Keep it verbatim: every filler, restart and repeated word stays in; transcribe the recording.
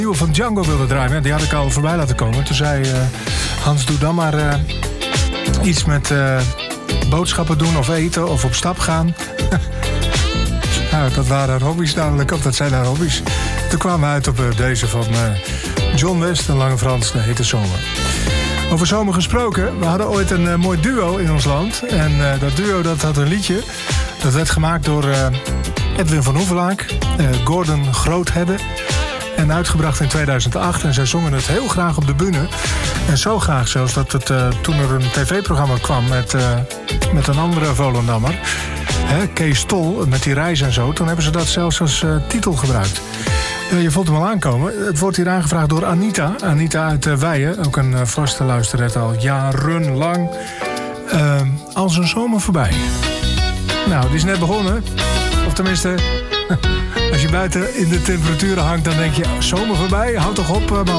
nieuwe van Django wilde draaien. Die had ik al voorbij laten komen. Toen zei uh, Hans, doe dan maar uh, iets met uh, boodschappen doen of eten of op stap gaan. Nou, dat waren hobby's namelijk, of dat zijn haar hobby's. Toen kwamen we uit op uh, deze van uh, John West en Lange Frans, de Hete Zomer. Over zomer gesproken, we hadden ooit een uh, mooi duo in ons land. En uh, dat duo dat had een liedje. Dat werd gemaakt door uh, Edwin van Hoevelaak, uh, Gordon Groothedde. En uitgebracht in tweeduizend acht. En zij zongen het heel graag op de bühne. En zo graag zelfs dat het, uh, toen er een tv-programma kwam met, uh, met een andere Volendammer. Hè, Kees Tol, met die reis en zo. Toen hebben ze dat zelfs als uh, titel gebruikt. Uh, je voelt hem al aankomen. Het wordt hier aangevraagd door Anita. Anita uit uh, Weijen. Ook een uh, vaste luisteraar al jarenlang. Uh, als een zomer voorbij. Nou, die is net begonnen. Of tenminste, als je buiten in de temperaturen hangt, dan denk je, zomer voorbij, houd toch op, man.